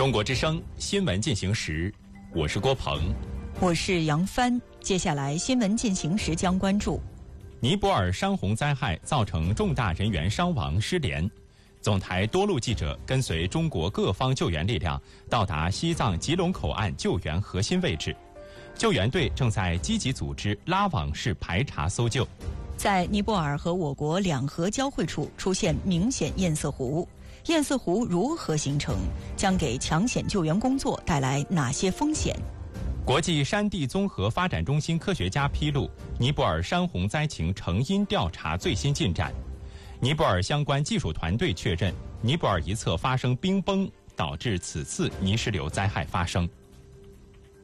中国之声新闻进行时，我是郭鹏， 我是杨帆。接下来新闻进行时将关注： 尼泊尔山洪灾害造成重大人员伤亡失联，总台多路记者跟随中国各方救援力量到达西藏吉隆口岸救援核心位置，救援队正在积极组织拉网式排查搜救。 在尼泊尔和我国两河交汇处出现明显堰塞湖，堰塞湖如何形成，将给抢险救援工作带来哪些风险？ 国际山地综合发展中心科学家披露尼泊尔山洪灾情成因调查最新进展。尼泊尔相关技术团队确认，尼泊尔一侧发生冰崩，导致此次泥石流灾害发生。